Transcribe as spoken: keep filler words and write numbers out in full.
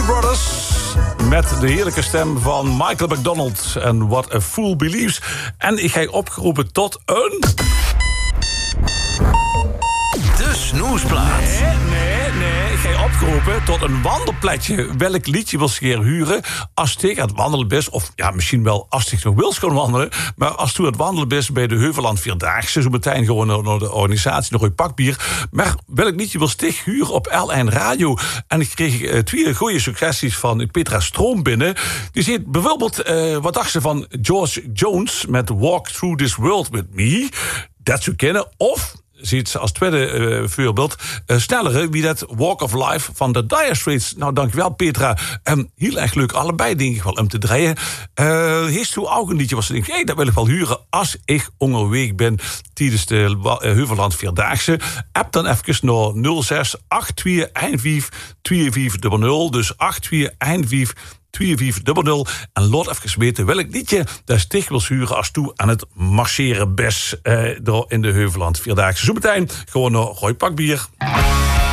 Brothers met de heerlijke stem van Michael McDonald en What a Fool Believes. En ik ga je opgeroepen tot een... De snoesplaat. Nee, nee, nee. Ik ga je opgeroepen tot een wandelplekje. Welk liedje wil je huren als je aan het wandelen bent? Of ja, misschien wel als je nog wil gaan wandelen. Maar als je aan het wandelen bent bij de Heuvelland Vierdaagse, zo meteen gewoon naar de organisatie, nog een pakbier. Maar welk liedje wil je huren op L N Radio? En ik kreeg uh, twee goede suggesties van Petra Stroom binnen. Die zegt bijvoorbeeld, uh, wat dacht ze van George Jones met Walk Through This World With Me? Dat zou kennen. Of... ziet ze als tweede uh, voorbeeld uh, snellere, wie dat Walk of Life van de Dire Straits. Nou, dankjewel Petra. Um, heel erg leuk, allebei denk ik wel om te draaien. Uh, Heeft u ook een liedje was ze denkt, hey, dat wil ik wel huren als ik onderweg ben tijdens de uh, Heuvelland Vierdaagse. App dan even naar nul zes acht twee een vijf twee vijf nul nul. Dus acht twee een vijf twee vijf nul nul. En laat even weten welk liedje dat stig wil huren als toe aan het marcheren best uh, in de Heuvelland Vierdaagse. Zo meteen gewoon nog gooi pak bier.